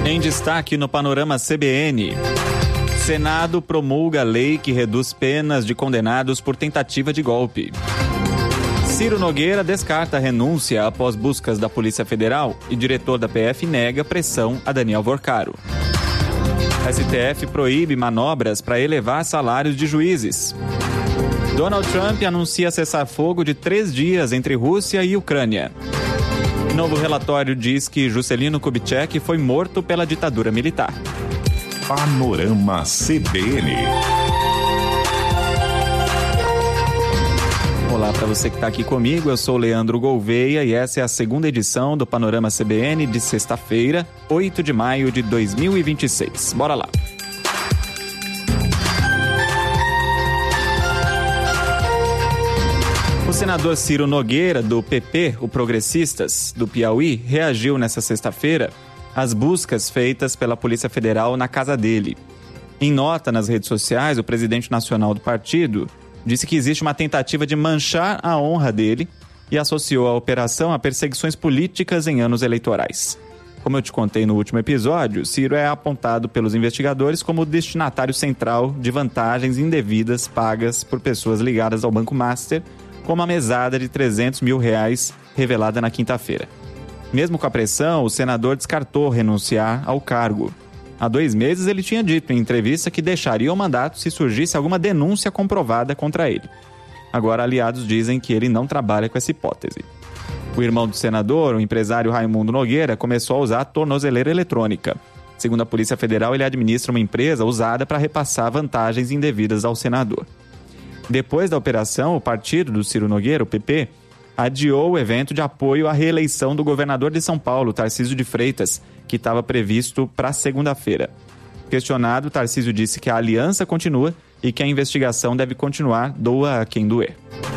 Em destaque no Panorama CBN, Senado promulga lei que reduz penas de condenados por tentativa de golpe. Ciro Nogueira descarta a renúncia após buscas da Polícia Federal e diretor da PF nega pressão a Daniel Vorcaro. STF proíbe manobras para elevar salários de juízes. Donald Trump anuncia cessar-fogo de 3 dias entre Rússia e Ucrânia. Novo relatório diz que Juscelino Kubitschek foi morto pela ditadura militar. Panorama CBN. Olá para você que está aqui comigo, eu sou Leandro Gouveia e essa é a segunda edição do Panorama CBN de sexta-feira, 8 de maio de 2026. Bora lá! O senador Ciro Nogueira, do PP, o Progressistas, do Piauí, reagiu nesta sexta-feira às buscas feitas pela Polícia Federal na casa dele. Em nota nas redes sociais, o presidente nacional do partido disse que existe uma tentativa de manchar a honra dele e associou a operação a perseguições políticas em anos eleitorais. Como eu te contei no último episódio, Ciro é apontado pelos investigadores como o destinatário central de vantagens indevidas pagas por pessoas ligadas ao Banco Master, como a mesada de R$300 mil revelada na quinta-feira. Mesmo com a pressão, o senador descartou renunciar ao cargo. Há 2 meses ele tinha dito em entrevista que deixaria o mandato se surgisse alguma denúncia comprovada contra ele. Agora, aliados dizem que ele não trabalha com essa hipótese. O irmão do senador, o empresário Raimundo Nogueira, começou a usar a tornozeleira eletrônica. Segundo a Polícia Federal, ele administra uma empresa usada para repassar vantagens indevidas ao senador. Depois da operação, o partido do Ciro Nogueira, o PP, adiou o evento de apoio à reeleição do governador de São Paulo, Tarcísio de Freitas, que estava previsto para segunda-feira. Questionado, Tarcísio disse que a aliança continua e que a investigação deve continuar, doa a quem doer.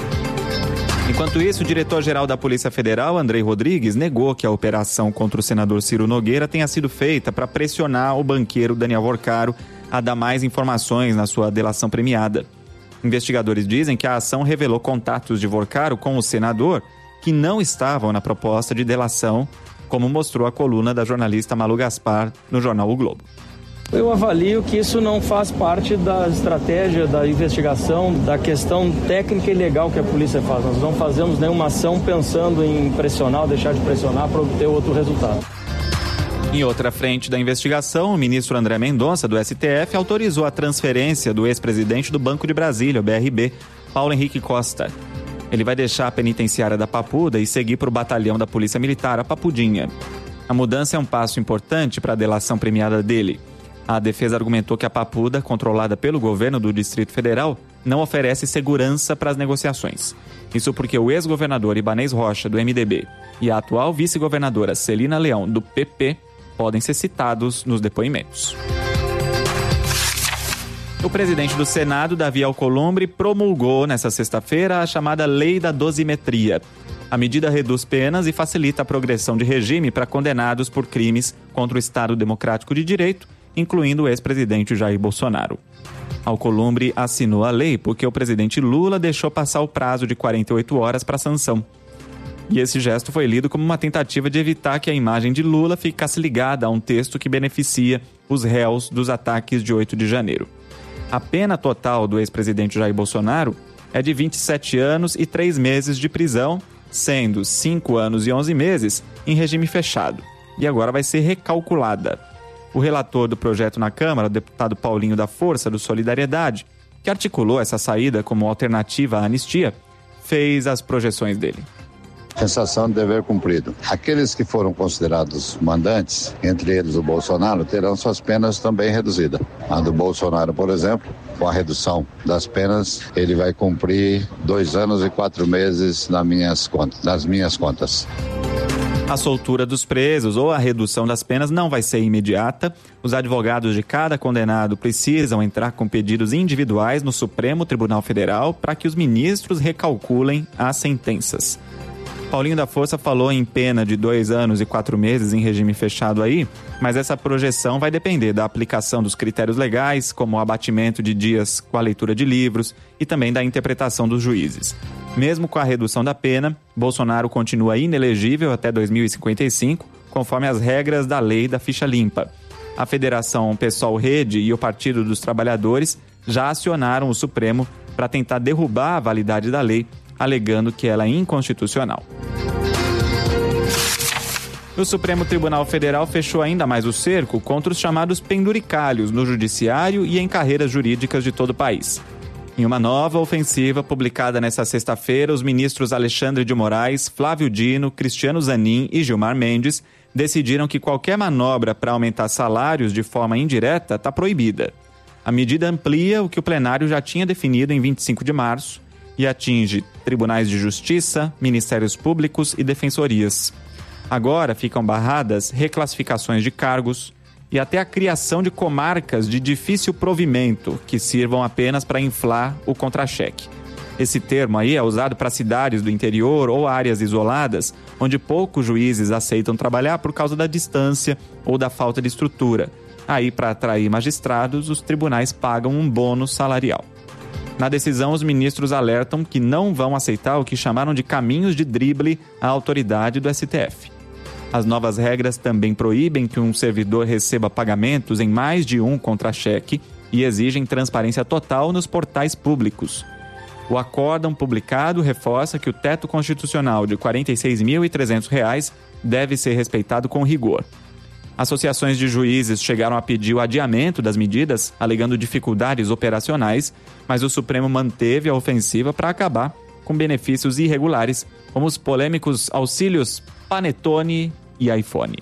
Enquanto isso, o diretor-geral da Polícia Federal, Andrei Rodrigues, negou que a operação contra o senador Ciro Nogueira tenha sido feita para pressionar o banqueiro Daniel Vorcaro a dar mais informações na sua delação premiada. Investigadores dizem que a ação revelou contatos de Vorcaro com o senador que não estavam na proposta de delação, como mostrou a coluna da jornalista Malu Gaspar no jornal O Globo. Eu avalio que isso não faz parte da estratégia da investigação, da questão técnica e legal que a polícia faz. Nós não fazemos nenhuma ação pensando em pressionar ou deixar de pressionar para obter outro resultado. Em outra frente da investigação, o ministro André Mendonça, do STF, autorizou a transferência do ex-presidente do Banco de Brasília, o BRB, Paulo Henrique Costa. Ele vai deixar a penitenciária da Papuda e seguir para o batalhão da Polícia Militar, a Papudinha. A mudança é um passo importante para a delação premiada dele. A defesa argumentou que a Papuda, controlada pelo governo do Distrito Federal, não oferece segurança para as negociações. Isso porque o ex-governador Ibanez Rocha, do MDB, e a atual vice-governadora Celina Leão, do PP, podem ser citados nos depoimentos. O presidente do Senado, Davi Alcolumbre, promulgou nesta sexta-feira a chamada Lei da Dosimetria. A medida reduz penas e facilita a progressão de regime para condenados por crimes contra o Estado Democrático de Direito, incluindo o ex-presidente Jair Bolsonaro. Alcolumbre assinou a lei porque o presidente Lula deixou passar o prazo de 48 horas para a sanção. E esse gesto foi lido como uma tentativa de evitar que a imagem de Lula ficasse ligada a um texto que beneficia os réus dos ataques de 8 de janeiro. A pena total do ex-presidente Jair Bolsonaro é de 27 anos e 3 meses de prisão, sendo 5 anos e 11 meses em regime fechado. E agora vai ser recalculada. O relator do projeto na Câmara, o deputado Paulinho da Força, do Solidariedade, que articulou essa saída como alternativa à anistia, fez as projeções dele. Sensação de dever cumprido. Aqueles que foram considerados mandantes, entre eles o Bolsonaro, terão suas penas também reduzidas. A do Bolsonaro, por exemplo, com a redução das penas, ele vai cumprir 2 anos e 4 meses nas minhas contas. A soltura dos presos ou a redução das penas não vai ser imediata. Os advogados de cada condenado precisam entrar com pedidos individuais no Supremo Tribunal Federal para que os ministros recalculem as sentenças. Paulinho da Força falou em pena de 2 anos e 4 meses em regime fechado aí, mas essa projeção vai depender da aplicação dos critérios legais, como o abatimento de dias com a leitura de livros e também da interpretação dos juízes. Mesmo com a redução da pena, Bolsonaro continua inelegível até 2055, conforme as regras da lei da ficha limpa. A Federação PSOL Rede e o Partido dos Trabalhadores já acionaram o Supremo para tentar derrubar a validade da lei, alegando que ela é inconstitucional. O Supremo Tribunal Federal fechou ainda mais o cerco contra os chamados penduricalhos no judiciário e em carreiras jurídicas de todo o país. Em uma nova ofensiva publicada nesta sexta-feira, os ministros Alexandre de Moraes, Flávio Dino, Cristiano Zanin e Gilmar Mendes decidiram que qualquer manobra para aumentar salários de forma indireta está proibida. A medida amplia o que o plenário já tinha definido em 25 de março e atinge tribunais de justiça, ministérios públicos e defensorias. Agora ficam barradas reclassificações de cargos e até a criação de comarcas de difícil provimento que sirvam apenas para inflar o contra-cheque. Esse termo aí é usado para cidades do interior ou áreas isoladas, onde poucos juízes aceitam trabalhar por causa da distância ou da falta de estrutura. Aí, para atrair magistrados, os tribunais pagam um bônus salarial. Na decisão, os ministros alertam que não vão aceitar o que chamaram de caminhos de drible à autoridade do STF. As novas regras também proíbem que um servidor receba pagamentos em mais de um contra-cheque e exigem transparência total nos portais públicos. O acórdão publicado reforça que o teto constitucional de R$ 46.300 deve ser respeitado com rigor. Associações de juízes chegaram a pedir o adiamento das medidas, alegando dificuldades operacionais, mas o Supremo manteve a ofensiva para acabar com benefícios irregulares, como os polêmicos auxílios Panetone e iPhone.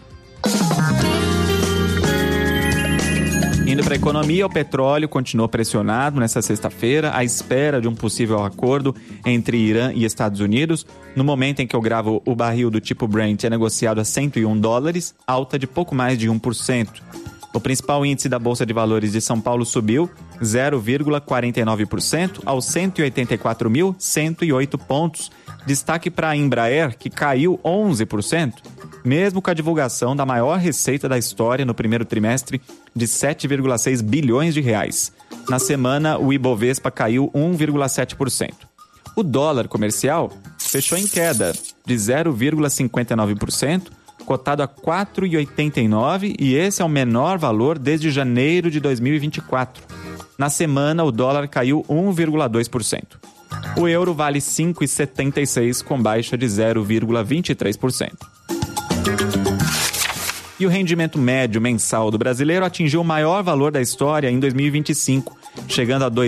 Indo para a economia, o petróleo continuou pressionado nesta sexta-feira à espera de um possível acordo entre Irã e Estados Unidos. No momento em que eu gravo, o barril do tipo Brent é negociado a $101, alta de pouco mais de 1%. O principal índice da Bolsa de Valores de São Paulo subiu 0,49% aos 184.108 pontos. Destaque para a Embraer, que caiu 11%, mesmo com a divulgação da maior receita da história no primeiro trimestre, de 7,6 bilhões de reais. Na semana, o Ibovespa caiu 1,7%. O dólar comercial fechou em queda de 0,59%, cotado a R$ 4,89, e esse é o menor valor desde janeiro de 2024. Na semana, o dólar caiu 1,2%. O euro vale 5,76, com baixa de 0,23%. E o rendimento médio mensal do brasileiro atingiu o maior valor da história em 2025, chegando a R$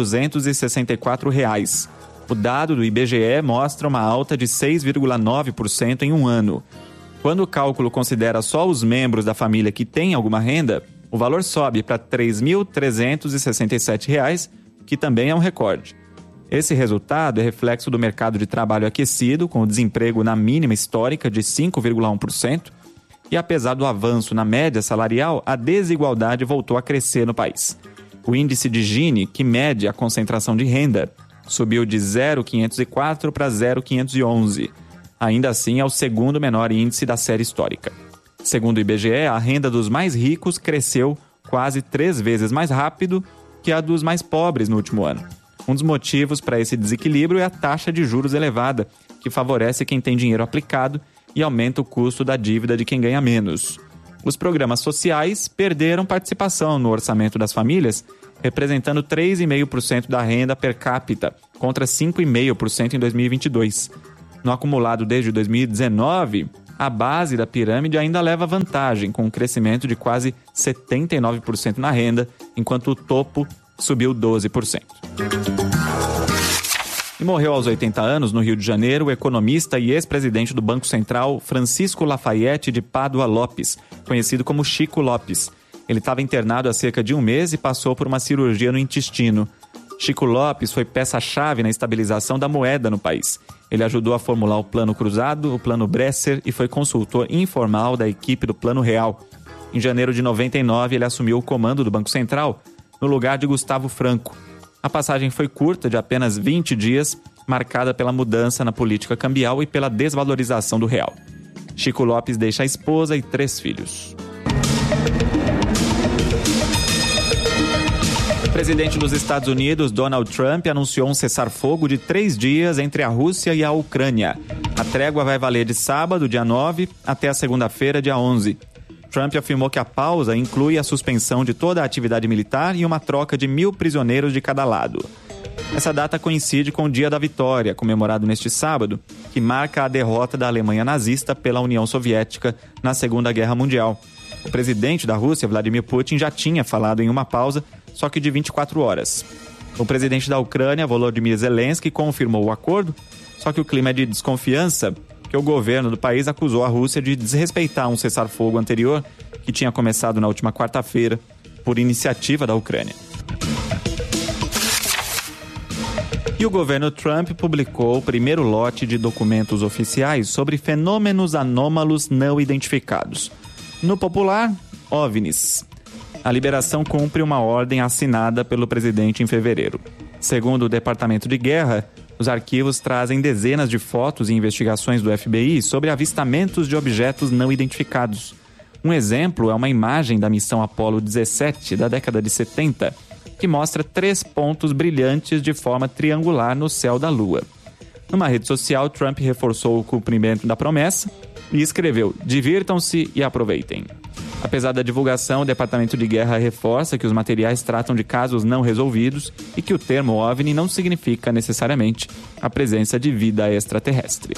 2.264. O dado do IBGE mostra uma alta de 6,9% em um ano. Quando o cálculo considera só os membros da família que têm alguma renda, o valor sobe para R$ 3.367, que também é um recorde. Esse resultado é reflexo do mercado de trabalho aquecido, com o desemprego na mínima histórica de 5,1%, e apesar do avanço na média salarial, a desigualdade voltou a crescer no país. O índice de Gini, que mede a concentração de renda, subiu de 0,504 para 0,511. Ainda assim, é o segundo menor índice da série histórica. Segundo o IBGE, a renda dos mais ricos cresceu quase 3 vezes mais rápido que a dos mais pobres no último ano. Um dos motivos para esse desequilíbrio é a taxa de juros elevada, que favorece quem tem dinheiro aplicado e aumenta o custo da dívida de quem ganha menos. Os programas sociais perderam participação no orçamento das famílias, representando 3,5% da renda per capita, contra 5,5% em 2022. No acumulado desde 2019, a base da pirâmide ainda leva vantagem, com um crescimento de quase 79% na renda, enquanto o topo subiu 12%. E morreu aos 80 anos, no Rio de Janeiro, o economista e ex-presidente do Banco Central, Francisco Lafayette de Pádua Lopes, conhecido como Chico Lopes. Ele estava internado há cerca de um mês e passou por uma cirurgia no intestino. Chico Lopes foi peça-chave na estabilização da moeda no país. Ele ajudou a formular o Plano Cruzado, o Plano Bresser e foi consultor informal da equipe do Plano Real. Em janeiro de 99, ele assumiu o comando do Banco Central, no lugar de Gustavo Franco. A passagem foi curta, de apenas 20 dias, marcada pela mudança na política cambial e pela desvalorização do real. Chico Lopes deixa a esposa e 3 filhos. O presidente dos Estados Unidos, Donald Trump, anunciou um cessar-fogo de 3 dias entre a Rússia e a Ucrânia. A trégua vai valer de sábado, dia 9, até a segunda-feira, dia 11. Trump afirmou que a pausa inclui a suspensão de toda a atividade militar e uma troca de 1.000 prisioneiros de cada lado. Essa data coincide com o Dia da Vitória, comemorado neste sábado, que marca a derrota da Alemanha nazista pela União Soviética na Segunda Guerra Mundial. O presidente da Rússia, Vladimir Putin, já tinha falado em uma pausa, só que de 24 horas. O presidente da Ucrânia, Volodymyr Zelensky, confirmou o acordo, só que o clima é de desconfiança, que o governo do país acusou a Rússia de desrespeitar um cessar-fogo anterior, que tinha começado na última quarta-feira, por iniciativa da Ucrânia. E o governo Trump publicou o primeiro lote de documentos oficiais sobre fenômenos anômalos não identificados. No popular, OVNIs. A liberação cumpre uma ordem assinada pelo presidente em fevereiro. Segundo o Departamento de Guerra, os arquivos trazem dezenas de fotos e investigações do FBI sobre avistamentos de objetos não identificados. Um exemplo é uma imagem da missão Apollo 17 da década de 70, que mostra 3 pontos brilhantes de forma triangular no céu da Lua. Numa rede social, Trump reforçou o cumprimento da promessa e escreveu: "Divirtam-se e aproveitem". Apesar da divulgação, o Departamento de Guerra reforça que os materiais tratam de casos não resolvidos e que o termo OVNI não significa necessariamente a presença de vida extraterrestre.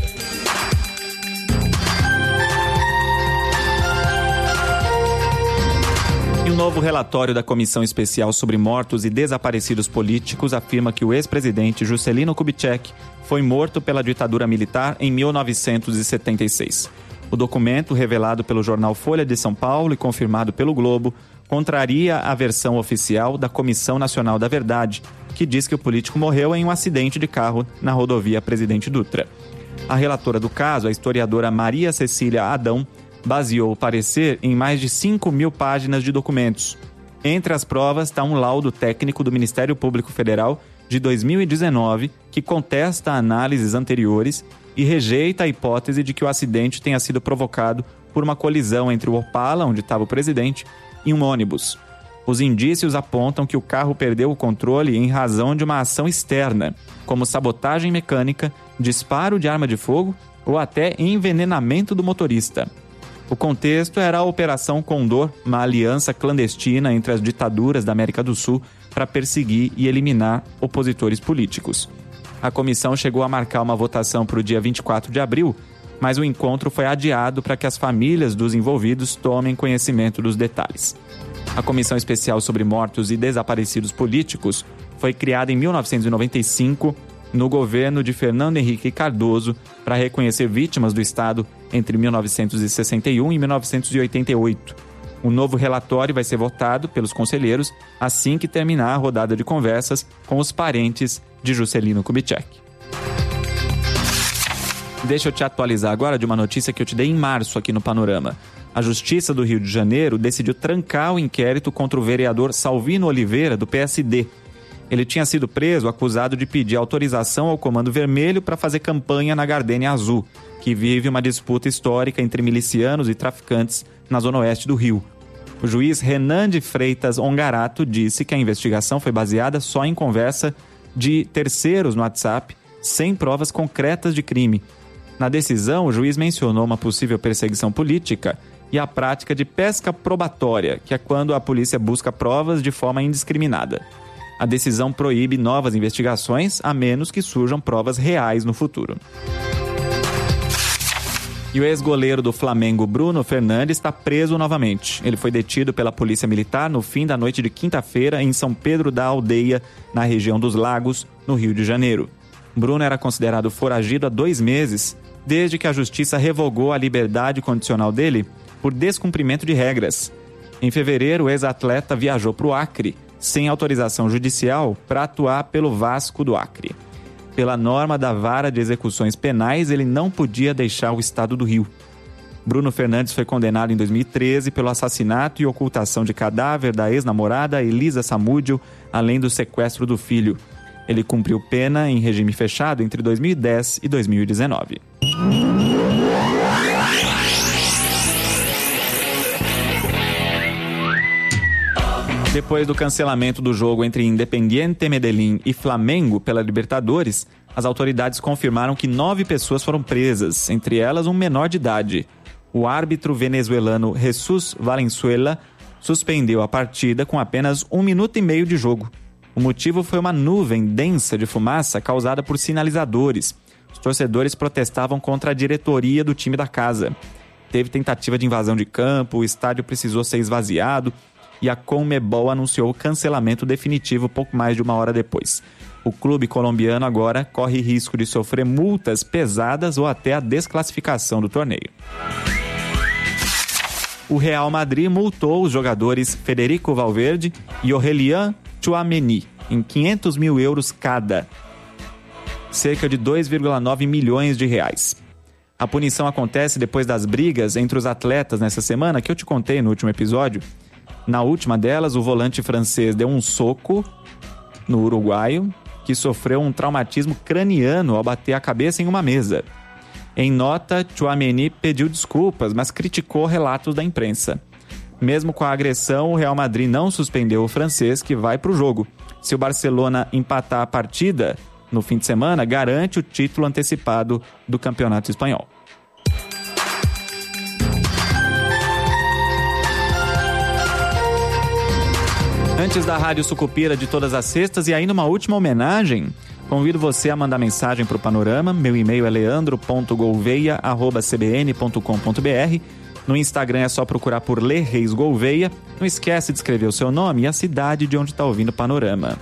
E um novo relatório da Comissão Especial sobre Mortos e Desaparecidos Políticos afirma que o ex-presidente Juscelino Kubitschek foi morto pela ditadura militar em 1976. O documento, revelado pelo jornal Folha de São Paulo e confirmado pelo Globo, contraria a versão oficial da Comissão Nacional da Verdade, que diz que o político morreu em um acidente de carro na rodovia Presidente Dutra. A relatora do caso, a historiadora Maria Cecília Adão, baseou o parecer em mais de 5.000 páginas de documentos. Entre as provas está um laudo técnico do Ministério Público Federal de 2019, que contesta análises anteriores e rejeita a hipótese de que o acidente tenha sido provocado por uma colisão entre o Opala, onde estava o presidente, e um ônibus. Os indícios apontam que o carro perdeu o controle em razão de uma ação externa, como sabotagem mecânica, disparo de arma de fogo ou até envenenamento do motorista. O contexto era a Operação Condor, uma aliança clandestina entre as ditaduras da América do Sul para perseguir e eliminar opositores políticos. A comissão chegou a marcar uma votação para o dia 24 de abril, mas o encontro foi adiado para que as famílias dos envolvidos tomem conhecimento dos detalhes. A Comissão Especial sobre Mortos e Desaparecidos Políticos foi criada em 1995 no governo de Fernando Henrique Cardoso para reconhecer vítimas do Estado entre 1961 e 1988. O novo relatório vai ser votado pelos conselheiros assim que terminar a rodada de conversas com os parentes de Juscelino Kubitschek. Deixa eu te atualizar agora de uma notícia que eu te dei em março aqui no Panorama. A Justiça do Rio de Janeiro decidiu trancar o inquérito contra o vereador Salvino Oliveira, do PSD. Ele tinha sido preso acusado de pedir autorização ao Comando Vermelho para fazer campanha na Gardênia Azul, que vive uma disputa histórica entre milicianos e traficantes na zona oeste do Rio. O juiz Renan de Freitas Ongarato disse que a investigação foi baseada só em conversa de terceiros no WhatsApp, sem provas concretas de crime. Na decisão, o juiz mencionou uma possível perseguição política e a prática de pesca probatória, que é quando a polícia busca provas de forma indiscriminada. A decisão proíbe novas investigações, a menos que surjam provas reais no futuro. E o ex-goleiro do Flamengo, Bruno Fernandes, está preso novamente. Ele foi detido pela Polícia Militar no fim da noite de quinta-feira em São Pedro da Aldeia, na região dos Lagos, no Rio de Janeiro. Bruno era considerado foragido há 2 meses, desde que a Justiça revogou a liberdade condicional dele por descumprimento de regras. Em fevereiro, o ex-atleta viajou para o Acre, sem autorização judicial, para atuar pelo Vasco do Acre. Pela norma da Vara de Execuções Penais, ele não podia deixar o estado do Rio. Bruno Fernandes foi condenado em 2013 pelo assassinato e ocultação de cadáver da ex-namorada Elisa Samúdio, além do sequestro do filho. Ele cumpriu pena em regime fechado entre 2010 e 2019. Depois do cancelamento do jogo entre Independiente Medellín e Flamengo pela Libertadores, as autoridades confirmaram que 9 pessoas foram presas, entre elas um menor de idade. O árbitro venezuelano Jesus Valenzuela suspendeu a partida com apenas 1 minuto e meio de jogo. O motivo foi uma nuvem densa de fumaça causada por sinalizadores. Os torcedores protestavam contra a diretoria do time da casa. Teve tentativa de invasão de campo, o estádio precisou ser esvaziado e a Conmebol anunciou o cancelamento definitivo pouco mais de 1 hora depois. O clube colombiano agora corre risco de sofrer multas pesadas ou até a desclassificação do torneio. O Real Madrid multou os jogadores Federico Valverde e Aurélien Tchouaméni em 500 mil euros cada, cerca de 2,9 milhões de reais. A punição acontece depois das brigas entre os atletas nessa semana, que eu te contei no último episódio. Na última delas, o volante francês deu um soco no uruguaio, que sofreu um traumatismo craniano ao bater a cabeça em uma mesa. Em nota, Tchouaméni pediu desculpas, mas criticou relatos da imprensa. Mesmo com a agressão, o Real Madrid não suspendeu o francês, que vai para o jogo. Se o Barcelona empatar a partida no fim de semana, garante o título antecipado do Campeonato Espanhol. Antes da Rádio Sucupira de todas as sextas e ainda uma última homenagem, convido você a mandar mensagem para o Panorama. Meu e-mail é leandro.gouveia@cbn.com.br. No Instagram é só procurar por Lê Reis Gouveia. Não esquece de escrever o seu nome e a cidade de onde está ouvindo o Panorama.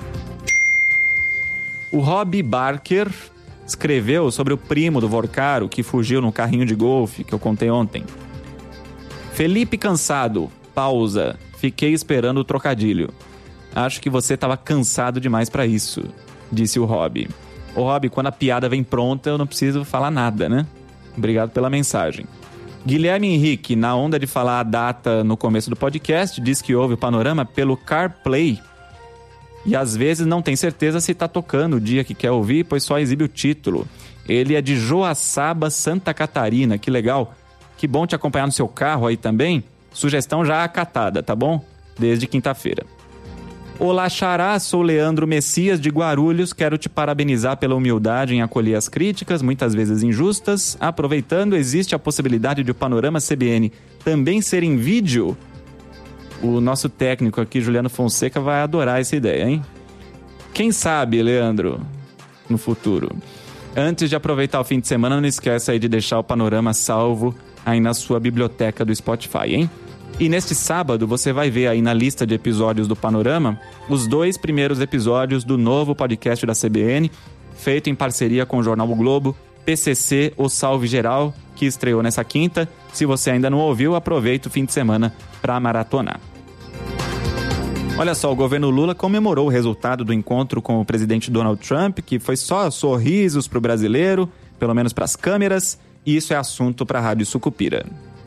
O Robbie Barker escreveu sobre o primo do Vorcaro que fugiu no carrinho de golfe que eu contei ontem. Felipe cansado, pausa, fiquei esperando o trocadilho. Acho que você estava cansado demais para isso, disse o Robbie. Ô Robbie, quando a piada vem pronta eu não preciso falar nada, né? Obrigado pela mensagem. Guilherme Henrique, na onda de falar a data no começo do podcast, diz que ouve o Panorama pelo CarPlay e às vezes não tem certeza se está tocando o dia que quer ouvir, pois só exibe o título. Ele é de Joaçaba, Santa Catarina, que legal. Que bom te acompanhar no seu carro aí também. Sugestão já acatada, tá bom? Desde quinta-feira. Olá, Xará, sou Leandro Messias de Guarulhos, quero te parabenizar pela humildade em acolher as críticas, muitas vezes injustas. Aproveitando, existe a possibilidade de o Panorama CBN também ser em vídeo? O nosso técnico aqui, Juliano Fonseca, vai adorar essa ideia, hein? Quem sabe, Leandro, no futuro. Antes de aproveitar o fim de semana, não esqueça aí de deixar o Panorama salvo aí na sua biblioteca do Spotify, hein? E neste sábado você vai ver aí na lista de episódios do Panorama os 2 primeiros episódios do novo podcast da CBN, feito em parceria com o Jornal O Globo, PCC, O Salve Geral, que estreou nessa quinta. Se você ainda não ouviu, aproveita o fim de semana para maratonar. Olha só, o governo Lula comemorou o resultado do encontro com o presidente Donald Trump, que foi só sorrisos para o brasileiro, pelo menos para as câmeras, e isso é assunto para a Rádio Sucupira.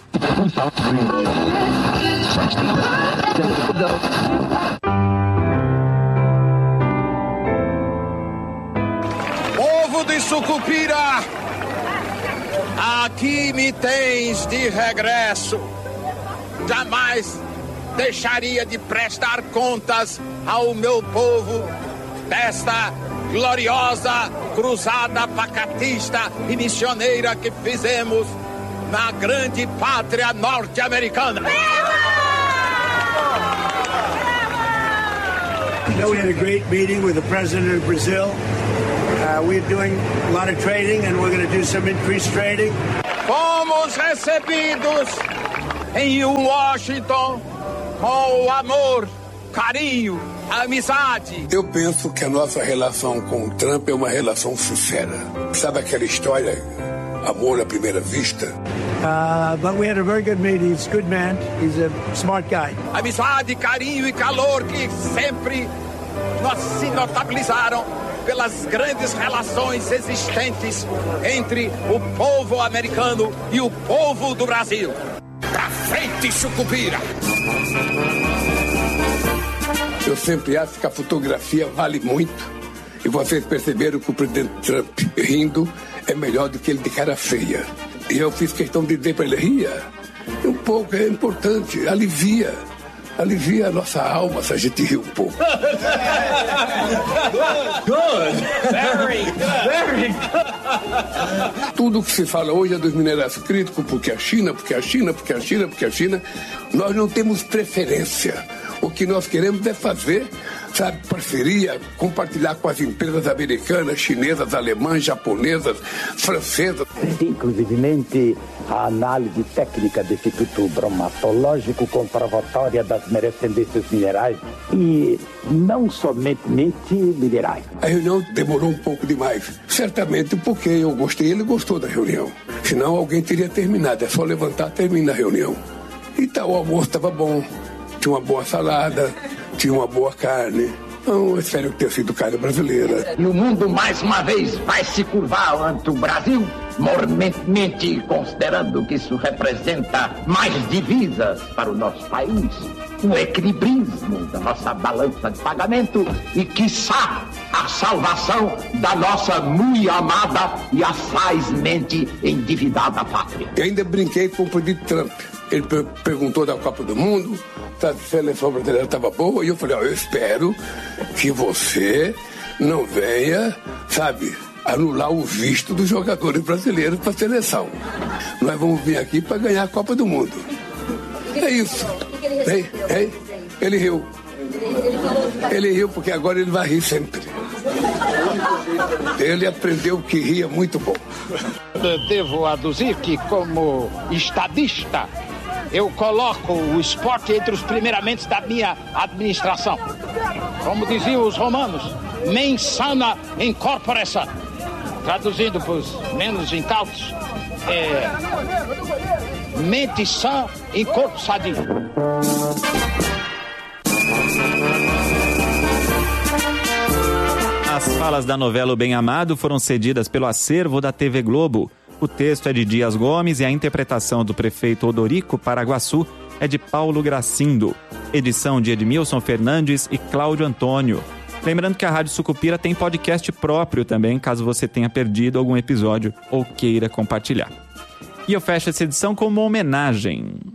Povo de Sucupira, aqui me tens de regresso. Jamais deixaria de prestar contas ao meu povo desta gloriosa cruzada pacatista e missioneira que fizemos na grande pátria norte-americana. We had a great meeting with the president of Brazil. We're doing a lot of trading and we're going to do some increased trading. Fomos recebidos em Washington com amor, carinho, amizade. Eu penso que a nossa relação com o Trump é uma relação sincera. Sabe aquela história, amor à primeira vista? But we had a very good meeting. He's a good man. He's a smart guy. Amizade, carinho e calor que sempre se notabilizaram pelas grandes relações existentes entre o povo americano e o povo do Brasil. Pra frente, Sucupira! Eu sempre acho que a fotografia vale muito. E vocês perceberam que o presidente Trump rindo é melhor do que ele de cara feia. E eu fiz questão de dizer para ele, ria. Um pouco é importante, alivia. alivia a nossa alma se a gente rir um pouco. Good. Very good. Very good. Tudo que se fala hoje é dos minérios críticos, porque a China, porque a China, porque a China, porque a China. Nós não temos preferência. O que nós queremos é fazer, sabe, parceria, compartilhar com as empresas americanas, chinesas, alemãs, japonesas, francesas. Inclusivemente, a análise técnica do Instituto Bromatológico comprovatória das merecendências minerais e não somente minerais. A reunião demorou um pouco demais, certamente porque eu gostei e ele gostou da reunião. Senão alguém teria terminado, é só levantar e termina a reunião. Então o almoço estava bom, tinha uma boa salada, tinha uma boa carne. Não, espero que tenha sido carne brasileira. E o mundo, mais uma vez, vai se curvar ante o Brasil, mormente considerando que isso representa mais divisas para o nosso país, o equilibrismo da nossa balança de pagamento e, quiçá, a salvação da nossa muito amada e assazmente endividada pátria. E ainda brinquei com o presidente Trump. Ele perguntou da Copa do Mundo, se a seleção brasileira estava boa, e eu falei, eu espero que você não venha, sabe, anular o visto dos jogadores brasileiros para a seleção. Nós vamos vir aqui para ganhar a Copa do Mundo. É isso. Ele riu. Ele riu porque agora ele vai rir sempre. Ele aprendeu que ria muito bom. Devo aduzir que, como estadista, eu coloco o esporte entre os primeiramentos da minha administração. Como diziam os romanos, mens sana in corpore sano. Traduzindo para os menos incautos, mente sã em corpo sadio. As falas da novela O Bem Amado foram cedidas pelo acervo da TV Globo. O texto é de Dias Gomes e a interpretação do prefeito Odorico Paraguaçu é de Paulo Gracindo. Edição de Edmilson Fernandes e Cláudio Antônio. Lembrando que a Rádio Sucupira tem podcast próprio também, caso você tenha perdido algum episódio ou queira compartilhar. E eu fecho essa edição com uma homenagem.